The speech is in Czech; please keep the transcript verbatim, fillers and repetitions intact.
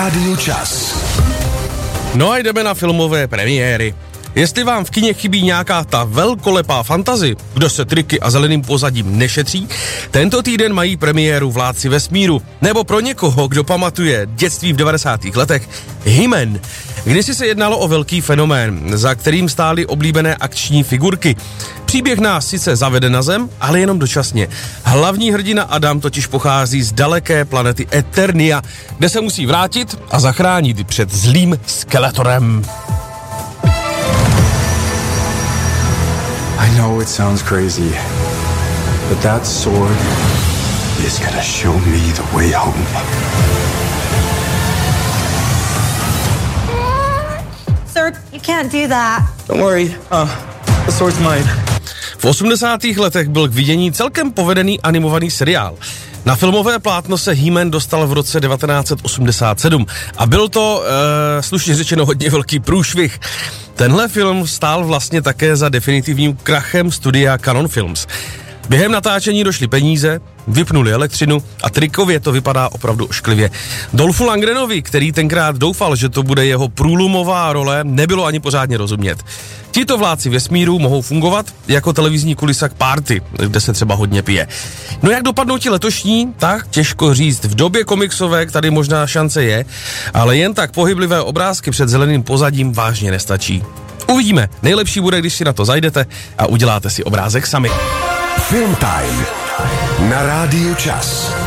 Rádiu Čas. No a jdeme na filmové premiéry. Jestli vám v kině chybí nějaká ta velkolepá fantazy, kdo se triky a zeleným pozadím nešetří, tento týden mají premiéru Vládci vesmíru. Nebo pro někoho, kdo pamatuje dětství v devadesátých letech, He-Man. Kdysi se jednalo o velký fenomén, za kterým stály oblíbené akční figurky. Příběh nás sice zavede na Zem, ale jenom dočasně. Hlavní hrdina Adam totiž pochází z daleké planety Eternia, kde se musí vrátit a zachránit před zlým Skeletorem. I know it sounds crazy, but that sword is gonna show me the way home. Sir, you can't do that. Don't worry, uh, the sword's mine. V osmdesátých letech byl k vidění celkem povedený animovaný seriál. Na filmové plátno se He-Man dostal v roce devatenáct set osmdesát sedm a byl to, e, slušně řečeno, hodně velký průšvih. Tenhle film stál vlastně také za definitivním krachem studia Cannon Films. Během natáčení došly peníze, vypnuli elektřinu a trikově to vypadá opravdu ošklivě. Dolfu Lundgrenovi, který tenkrát doufal, že to bude jeho průlomová role, nebylo ani pořádně rozumět. Tito vládci vesmíru mohou fungovat jako televizní kulisa k party, kde se třeba hodně pije. No jak dopadnou ti letošní, tak těžko říct. V době komiksové tady možná šance je, ale jen tak pohyblivé obrázky před zeleným pozadím vážně nestačí. Uvidíme, nejlepší bude, když si na to zajdete a uděláte si obrázek sami. Film Time na Rádiu Čas.